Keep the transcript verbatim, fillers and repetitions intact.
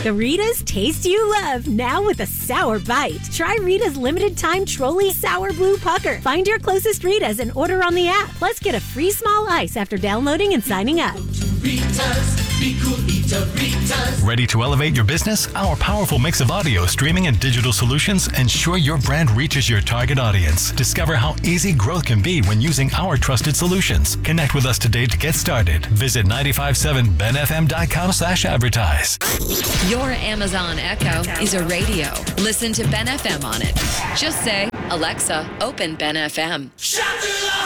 The Rita's taste you love, now with a sour bite. Try Rita's limited time Trolli Sour Blue Pucker. Find your closest Rita's and order on the app. Plus, get a free small ice after downloading and signing up. Rita's, be cool, eat a Rita's. Ready to elevate your business? Our powerful mix of audio, streaming, and digital solutions ensure your brand reaches your target audience. Discover how easy growth can be when using our trusted solutions. Connect with us today to get started. Visit nine five seven ben f m dot com slash advertise. Your Amazon Echo is a radio. Listen to Ben F M on it. Just say, Alexa, open Ben F M. Shout to the